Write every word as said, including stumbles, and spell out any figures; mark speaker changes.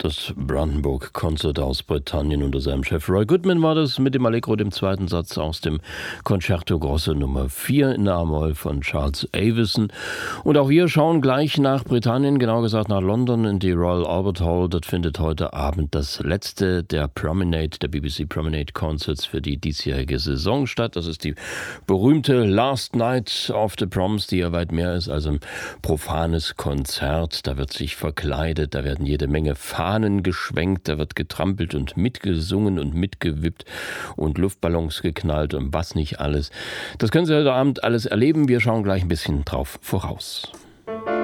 Speaker 1: Das Brandenburg-Konzert aus Britannien unter seinem Chef Roy Goodman war das mit dem Allegro, dem zweiten Satz aus dem Concerto Grosso Nummer vier in A-Moll von Charles Avison. Und auch wir schauen gleich nach Britannien, genau gesagt nach London in die Royal Albert Hall. Dort findet heute Abend das letzte der Promenade, der B B C Promenade Concerts für die diesjährige Saison statt. Das ist die berühmte Last Night of the Proms, die ja weit mehr ist als ein profanes Konzert. Da wird sich verkleidet, da werden jede Menge Fahnen geschwenkt, da wird getrampelt und mitgesungen und mitgewippt und Luftballons geknallt und was nicht alles. Das können Sie heute Abend alles erleben. Wir schauen gleich ein bisschen drauf voraus.